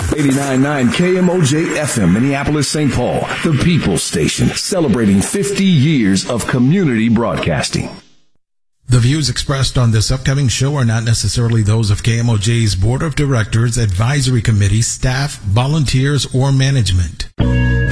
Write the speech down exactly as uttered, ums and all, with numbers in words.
eighty-nine point nine K M O J F M, Minneapolis, Saint Paul, the People's Station, celebrating fifty years of community broadcasting. The views expressed on this upcoming show are not necessarily those of K M O J's Board of Directors, Advisory Committee, staff, volunteers, or management.